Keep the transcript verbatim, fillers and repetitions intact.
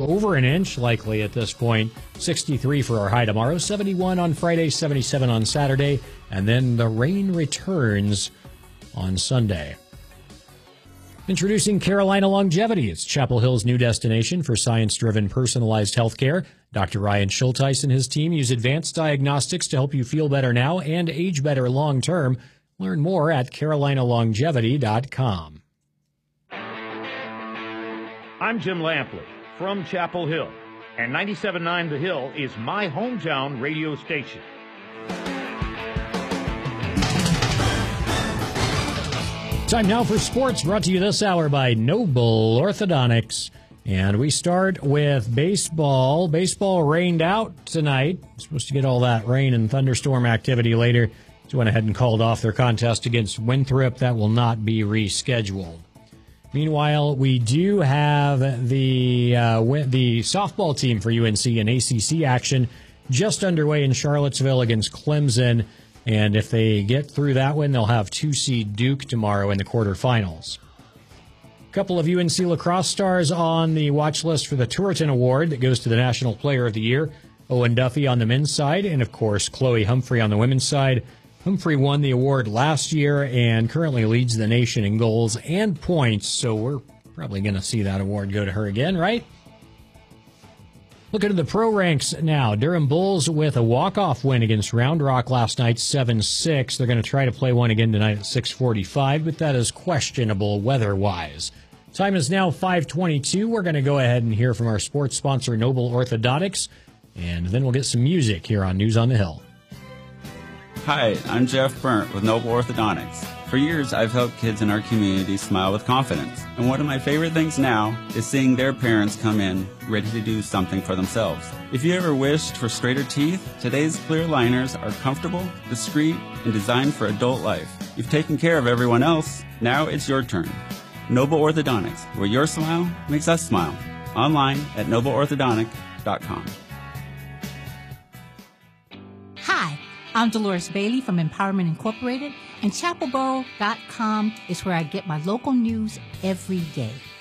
over an inch likely at this point. sixty-three for our high tomorrow, seventy-one on Friday, seventy-seven on Saturday, and then the rain returns on Sunday. Introducing Carolina Longevity. It's Chapel Hill's new destination for science-driven personalized healthcare. Doctor Ryan Schulteis and his team use advanced diagnostics to help you feel better now and age better long-term. Learn more at carolina longevity dot com. I'm Jim Lampley from Chapel Hill, and ninety-seven point nine The Hill is my hometown radio station. Time now for sports, brought to you this hour by Noble Orthodontics. And we start with baseball. Baseball rained out tonight. Supposed to get all that rain and thunderstorm activity later. So went ahead and called off their contest against Winthrop. That will not be rescheduled. Meanwhile, we do have the uh, the softball team for U N C in A C C action just underway in Charlottesville against Clemson. And if they get through that one, they'll have two seed Duke tomorrow in the quarterfinals. A couple of U N C lacrosse stars on the watch list for the Turretin Award that goes to the National Player of the Year. Owen Duffy on the men's side, and of course, Chloe Humphrey on the women's side. Humphrey won the award last year and currently leads the nation in goals and points, so we're probably going to see that award go to her again, right? Looking at the pro ranks now. Durham Bulls with a walk-off win against Round Rock last night, seven six. They're going to try to play one again tonight at six forty-five, but that is questionable weather-wise. Time is now five twenty-two. We're going to go ahead and hear from our sports sponsor, Noble Orthodontics, and then we'll get some music here on News on the Hill. Hi, I'm Jeff Burnt with Noble Orthodontics. For years, I've helped kids in our community smile with confidence. And one of my favorite things now is seeing their parents come in ready to do something for themselves. If you ever wished for straighter teeth, today's clear liners are comfortable, discreet, and designed for adult life. You've taken care of everyone else. Now it's your turn. Noble Orthodontics, where your smile makes us smile. Online at noble orthodontic dot com. Hi, I'm Dolores Bailey from Empowerment Incorporated, and chapel boro dot com is where I get my local news every day.